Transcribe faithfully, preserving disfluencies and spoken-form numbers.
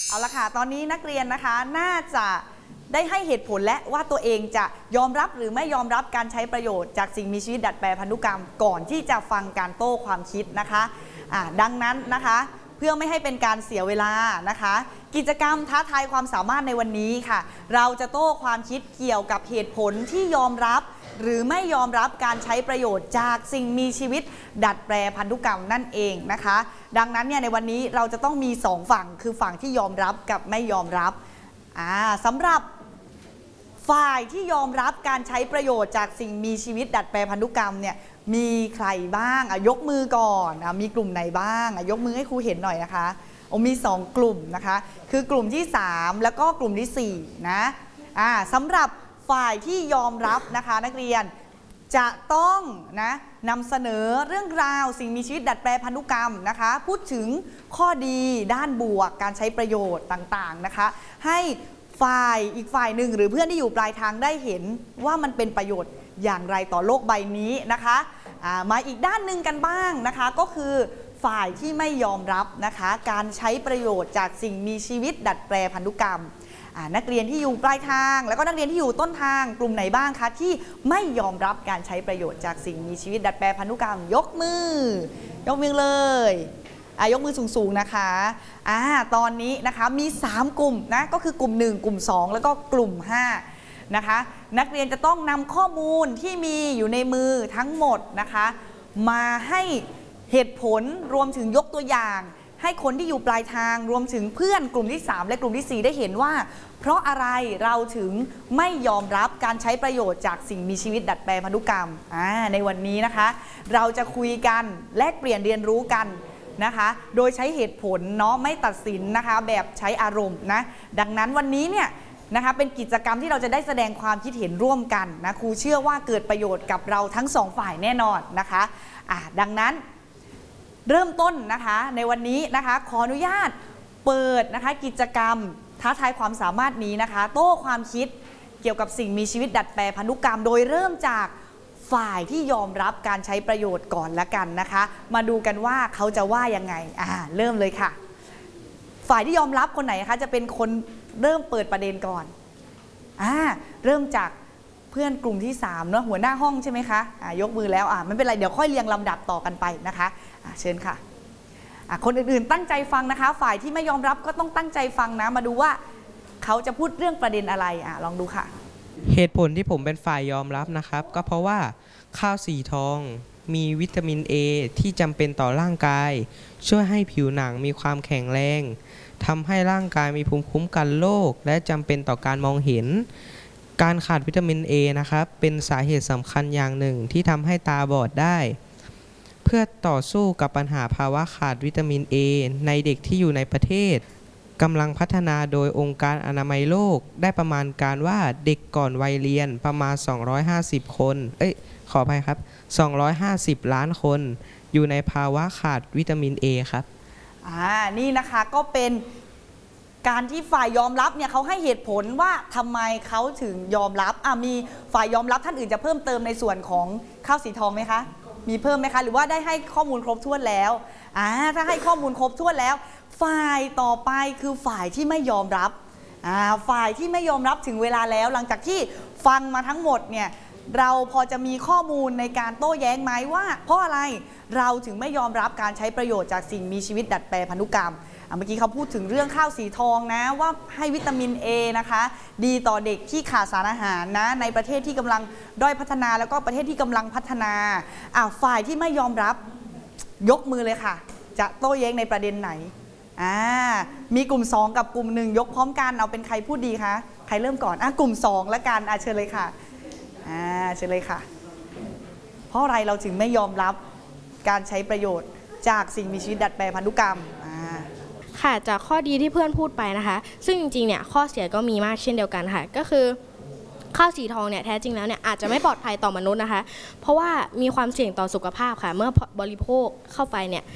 เอาละค่ะตอนนี้นักเรียนนะคะน่าจะได้ให้เหตุผลและว่าตัวเองจะยอมรับหรือไม่ยอมรับการใช้ประโยชน์จากสิ่งมีชีวิตดัดแปลพันธุกรรมก่อนที่จะฟังการโต้ความคิดนะคะะดังนั้นนะคะเพื่อไม่ให้เป็นการเสียเวลานะคะกิจกรรมท้าทายความสามารถในวันนี้ค่ะเราจะโต้ความคิดเกี่ยวกับเหตุผลที่ยอมรับหรือไม่ยอมรับการใช้ประโยชน์จากสิ่งมีชีวิตดัดแปลพันธุกรรมนั่นเองนะคะดังนั้นเนี่ยในวันนี้เราจะต้องมีสองฝั่งคือฝั่งที่ยอมรับกับไม่ยอมรับอ่าสำหรับฝ่ายที่ยอมรับการใช้ประโยชน์จากสิ่งมีชีวิตดัดแปลพันธุกรรมเนี่ยมีใครบ้างอ่ะยกมือก่อนอ่ะมีกลุ่มไหนบ้างอ่ะยกมือให้ครูเห็นหน่อยนะคะโอ้มีสองกลุ่มนะคะคือกลุ่มที่สามแล้วก็กลุ่มที่สี่นะอ่าสำหรับฝ่ายที่ยอมรับนะคะนักเรียนจะต้องนะนำเสนอเรื่องราวสิ่งมีชีวิตดัดแปลพันธุกรรมนะคะพูดถึงข้อดีด้านบวกการใช้ประโยชน์ต่างๆนะคะให้ฝ่ายอีกฝ่ายหนึ่งหรือเพื่อนที่อยู่ปลายทางได้เห็นว่ามันเป็นประโยชน์อย่างไรต่อโลกใบนี้นะคะมาอีกด้านหนึ่งกันบ้างนะคะก็คือฝ่ายที่ไม่ยอมรับนะคะการใช้ประโยชน์จากสิ่งมีชีวิตดัดแปลพันธุกรรมนักเรียนที่อยู่ปลายทางแล้วก็นักเรียนที่อยู่ต้นทางกลุ่มไหนบ้างคะที่ไม่ยอมรับการใช้ประโยชน์จากสิ่งมีชีวิตดัดแปลพันธุกรรมยกมือยกมือเลยยกมือสูงๆนะคะอ่าตอนนี้นะคะมีสามกลุ่มนะก็คือกลุ่มหนึ่งกลุ่มสองแล้วก็กลุ่มห้านะคะนักเรียนจะต้องนำข้อมูลที่มีอยู่ในมือทั้งหมดนะคะมาให้เหตุผลรวมถึงยกตัวอย่างให้คนที่อยู่ปลายทางรวมถึงเพื่อนกลุ่มที่สามและกลุ่มที่สี่ได้เห็นว่าเพราะอะไรเราถึงไม่ยอมรับการใช้ประโยชน์จากสิ่งมีชีวิตดัดแปลพันธุกรรมในวันนี้นะคะเราจะคุยกันแลกเปลี่ยนเรียนรู้กันนะคะโดยใช้เหตุผลเนาะไม่ตัดสินนะคะแบบใช้อารมณ์นะดังนั้นวันนี้เนี่ยนะคะเป็นกิจกรรมที่เราจะได้แสดงความคิดเห็นร่วมกันนะครูเชื่อว่าเกิดประโยชน์กับเราทั้งสองฝ่ายแน่นอนนะคะะดังนั้นเริ่มต้นนะคะในวันนี้นะคะขออนุญาตเปิดนะคะกิจกรรมท้าทายความสามารถนี้นะคะโต้ความคิดเกี่ยวกับสิ่งมีชีวิตดัดแปลพันธุกรรมโดยเริ่มจากฝ่ายที่ยอมรับการใช้ประโยชน์ก่อนละกันนะคะมาดูกันว่าเขาจะว่ายังไงอ่าเริ่มเลยค่ะฝ่ายที่ยอมรับคนไหนคะจะเป็นคนเริ่มเปิดประเด็นก่อนอ่าเริ่มจากเพื่อนกลุ่มที่สามเนาะหัวหน้าห้องใช่ไหมคะอ่ายกมือแล้วอ่าไม่เป็นไรเดี๋ยวค่อยเรียงลำดับต่อกันไปนะคะอ่าเชิญค่ะอ่าคนอื่นๆตั้งใจฟังนะคะฝ่ายที่ไม่ยอมรับก็ต้องตั้งใจฟังนะมาดูว่าเขาจะพูดเรื่องประเด็นอะไรอ่าลองดูค่ะเหตุผลที่ผมเป็นฝ่ายยอมรับนะครับก็เพราะว่าข้าวสีทองมีวิตามิน เอ ที่จำเป็นต่อร่างกายช่วยให้ผิวหนังมีความแข็งแรงทำให้ร่างกายมีภูมิคุ้มกันโรคและจำเป็นต่อการมองเห็นการขาดวิตามิน เอ นะครับเป็นสาเหตุสำคัญอย่างหนึ่งที่ทำให้ตาบอดได้เพื่อต่อสู้กับปัญหาภาวะขาดวิตามิน เอ ในเด็กที่อยู่ในประเทศกำลังพัฒนาโดยองค์การอนามัยโลกได้ประมาณการว่าเด็กก่อนวัยเรียนประมาณสองร้อยห้าสิบคนเอ้ยขออภัยครับสองร้อยห้าสิบล้านคนอยู่ในภาวะขาดวิตามิน เอ ครับอ่านี่นะคะก็เป็นการที่ฝ่ายยอมรับเนี่ยเขาให้เหตุผลว่าทำไมเขาถึงยอมรับอ่ะมีฝ่ายยอมรับท่านอื่นจะเพิ่มเติมในส่วนของข้าวสีทองไหมคะมีเพิ่มไหมคะหรือว่าได้ให้ข้อมูลครบถ้วนแล้วอ่าถ้าให้ข้อมูลครบถ้วนแล้วฝ่ายต่อไปคือฝ่ายที่ไม่ยอมรับอ่าฝ่ายที่ไม่ยอมรับถึงเวลาแล้วหลังจากที่ฟังมาทั้งหมดเนี่ยเราพอจะมีข้อมูลในการโต้แย้งไหมว่าเพราะอะไรเราถึงไม่ยอมรับการใช้ประโยชน์จากสิ่งมีชีวิตดัดแปลพันธุกรรมเมื่อกี้เขาพูดถึงเรื่องข้าวสีทองนะว่าให้วิตามิน เอ นะคะดีต่อเด็กที่ขาดสารอาหารนะในประเทศที่กำลังด้อยพัฒนาแล้วก็ประเทศที่กำลังพัฒนาอ่าฝ่ายที่ไม่ยอมรับยกมือเลยค่ะจะโต้แย้งในประเด็นไหนอ่ามีกลุ่มสองกับกลุ่มหนึ่งยกพร้อมกันเอาเป็นใครพูดดีคะใครเริ่มก่อนอ่ะกลุ่มสองละกันอ่ะเชิญเลยค่ะอ่าเชิญเลยค่ะเพราะอะไรเราถึงไม่ยอมรับการใช้ประโยชน์จากสิ่งมีชีวิตดัดแปลพันธุกรรมค่ะจากข้อดีที่เพื่อนพูดไปนะคะซึ่งจริงๆเนี่ยข้อเสียก็มีมากเช่นเดียวกันค่ะก็คือข้าวสีทองเนี่ยแท้จริงแล้วเนี่ยอาจจะไม่ปลอดภัยต่อมนุษย์นะคะเพราะว่ามีความเสี่ยงต่อสุขภาพค่ะเมื่อบริโภคเข้าไปเนี่ย